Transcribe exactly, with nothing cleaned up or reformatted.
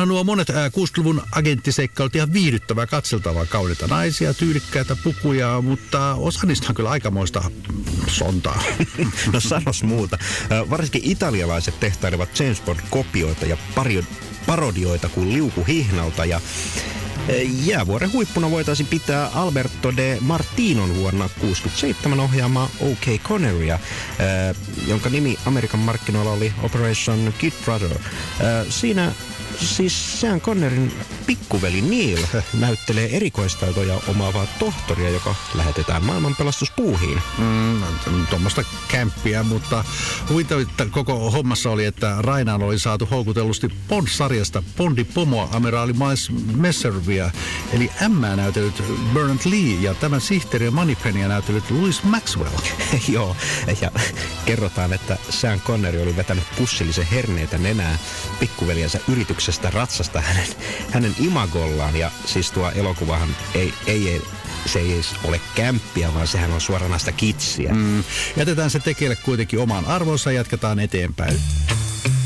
Onhan nuo monet ää, kuusikymmentäluvun agenttiseikkailut ihan viihdyttävää, katseltavaa, kauniita naisia, tyylikkäitä pukuja, mutta osa niistä on kyllä aikamoista sontaa. No sanos muuta. Varsinkin italialaiset tehtailevat James Bond-kopioita ja pari, parodioita kuin liukuhihnalta ja jäävuoren huippuna voitaisiin pitää Alberto de Martinon vuonna kuusikymmentäseitsemän ohjaamaa OK Connerya, jonka nimi Amerikan markkinoilla oli Operation Kid Brother. Siinä siis Sean Connerin pikkuveli Neil näyttelee erikoistaitoja omaavaa tohtoria, joka lähetetään maailmanpelastuspuuhiin. Mm, tuommoista kämppiä, mutta huitavinta koko hommassa oli, että Rainaan oli saatu houkutellusti Bond-sarjasta Bondin pomoa amiraali Miles Messervia, eli Ämmää näytellyt Bernard Lee ja tämän sihteeri Moneypennyä näytellyt Louis Maxwell. Joo, ja kerrotaan, että Sean Connery oli vetänyt pussillisen herneitä nenää pikkuveljensä yrityksestä ratsasta hänen, hänen imagollaan, ja siis tuo elokuvahan ei, ei, ei se ei edes ole kämppiä, vaan sehän on suoranaista kitsiä. Mm, jätetään se tekijöille kuitenkin omaan arvonsa ja jatketaan eteenpäin.